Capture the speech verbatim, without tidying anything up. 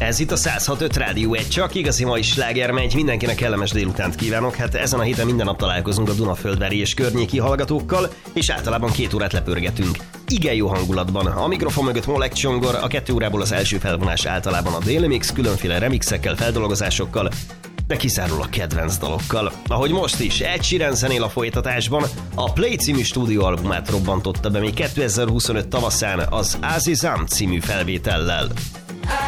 Ez itt a száz hat öt Rádió egy, csak igazi mai sláger megy. Mindenkinek kellemes délutánt kívánok. Hát ezen a héten minden nap találkozunk a Dunaföldvári és környéki hallgatókkal, és általában két órát lepörgetünk. Igen jó hangulatban. A mikrofon mögött Molek Csongor, a kettő órából az első felvonás általában a Daily Mix, különféle remixekkel, feldolgozásokkal, de kizárólag kedvenc dalokkal. Ahogy most is, Ed Sheeran zenél a folytatásban, a Play című stúdióalbumát robbantotta be még kétezer-huszonöt tavaszán az Azizam című felvétellel.